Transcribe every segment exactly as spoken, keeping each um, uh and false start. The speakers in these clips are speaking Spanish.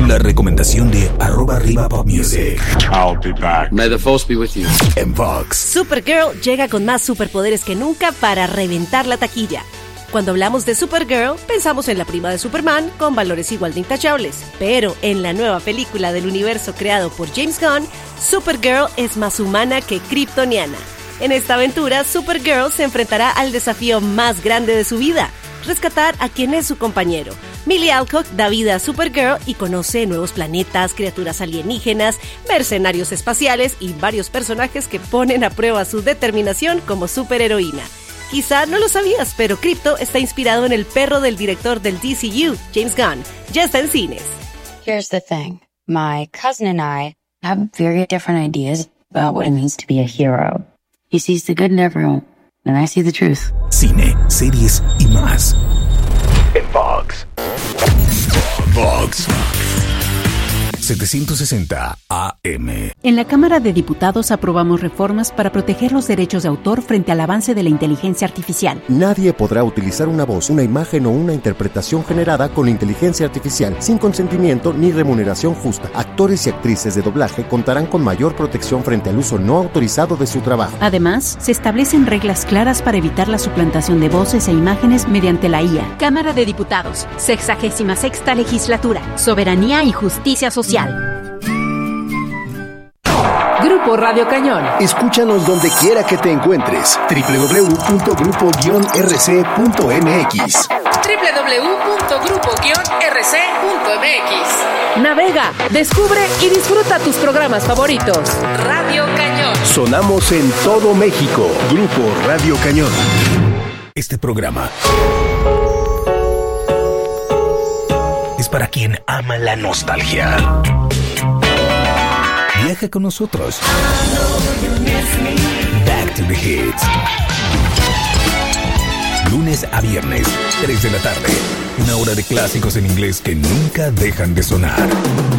La recomendación de arroba arriba pop music. I'll be back. May the force be with you. En Vox. Supergirl llega con más superpoderes que nunca para reventar la taquilla. Cuando hablamos de Supergirl, pensamos en la prima de Superman con valores igual de intachables. Pero en la nueva película del universo creado por James Gunn, Supergirl es más humana que kryptoniana. En esta aventura, Supergirl se enfrentará al desafío más grande de su vida: rescatar a quien es su compañero. Millie Alcock da vida a Supergirl y conoce nuevos planetas, criaturas alienígenas, mercenarios espaciales y varios personajes que ponen a prueba su determinación como superheroína. Quizá no lo sabías, pero Krypto está inspirado en el perro del director del D C U, James Gunn. Ya está en cines. Here's the thing. My cousin and I have very different ideas about what it means to be a hero. He sees the good in everyone, and I see the truth. Cine, series y más. En Vox. Vox. setecientos sesenta A M. En la Cámara de Diputados aprobamos reformas para proteger los derechos de autor frente al avance de la inteligencia artificial. Nadie podrá utilizar una voz, una imagen o una interpretación generada con inteligencia artificial sin consentimiento ni remuneración justa. Actores y actrices de doblaje contarán con mayor protección frente al uso no autorizado de su trabajo. Además, se establecen reglas claras para evitar la suplantación de voces e imágenes mediante la I A. Cámara de Diputados, sexagésima sexta legislatura, soberanía y justicia social. Grupo Radio Cañón. Escúchanos donde quiera que te encuentres. doble u doble u doble u punto grupo guion r c punto m x. doble u doble u doble u punto grupo guion r c punto m x. Navega, descubre y disfruta tus programas favoritos. Radio Cañón. Sonamos en todo México. Grupo Radio Cañón. Este programa es para quien ama la nostalgia. Viaja con nosotros. Back to the Hits. Lunes a viernes, tres de la tarde. Una hora de clásicos en inglés que nunca dejan de sonar.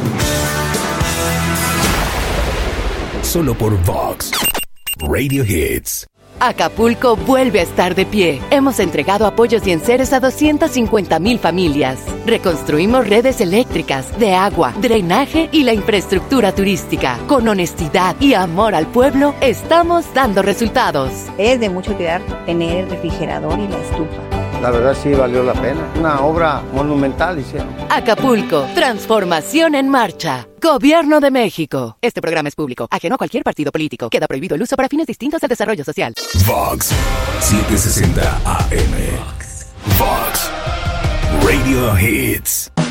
Solo por Vox Radio Hits. Acapulco vuelve a estar de pie. Hemos entregado apoyos y enseres a doscientas cincuenta mil familias. Reconstruimos redes eléctricas, de agua, drenaje y la infraestructura turística. Con honestidad y amor al pueblo, estamos dando resultados. Es de mucho cuidar tener el refrigerador y la estufa. La verdad sí valió la pena. Una obra monumental hicieron. Acapulco, transformación en marcha. Gobierno de México. Este programa es público, ajeno a cualquier partido político. Queda prohibido el uso para fines distintos al desarrollo social. Vox setecientos sesenta A M. Vox Radio Hits.